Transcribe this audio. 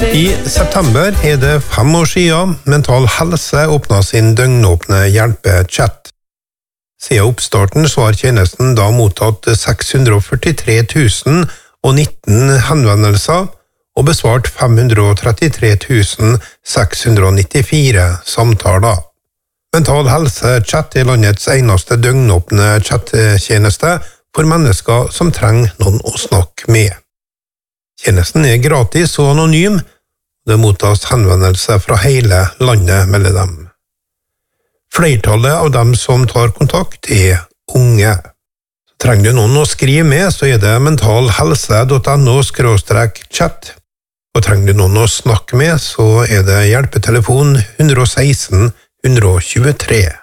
I september det 5 år siden Mental Helse åpnet sin døgnåpne hjelpechat. Siden oppstarten så har tjenesten da mottatt 643 019 henvendelser og besvart 533 694 samtaler. Mental Helse Chat landets eneste døgnåpne chattjeneste for mennesker som trenger noen å snakke med. Tjenesten gratis og anonym, og det mottas henvendelser fra hele landet mellom dem. Flertallet av dem som tar kontakt unge. Trenger du noen å skrive med, så det mentalhelse.no/chat. Og trenger du noen å snakke med, så det hjelpetelefon 116 123.